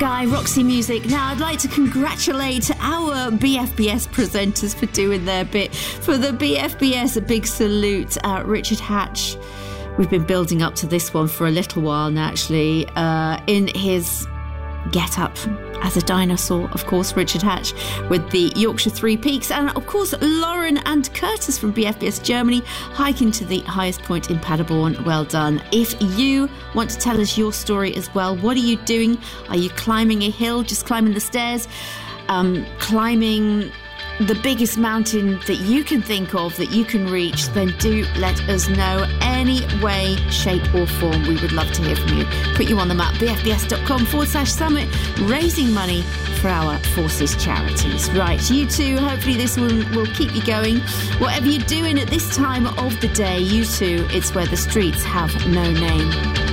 Guy, Roxy Music. Now, I'd like to congratulate our BFBS presenters for doing their bit. For the BFBS, a big salute. Richard Hatch, we've been building up to this one for a little while now, actually, in his get-up as a dinosaur, of course, Richard Hatch with the Yorkshire Three Peaks, and of course Lauren and Curtis from BFBS Germany hiking to the highest point in Paderborn. Well done. If you want to tell us your story as well, what are you doing? Are you climbing a hill, just climbing the stairs, climbing the biggest mountain that you can think of, that you can reach? Then do let us know. Any way, shape or form, we would love to hear from you. Put you on the map, bfbs.com/summit, raising money for our Forces charities. Right, you too, hopefully this one will keep you going. Whatever you're doing at this time of the day, you too, it's where the streets have no name.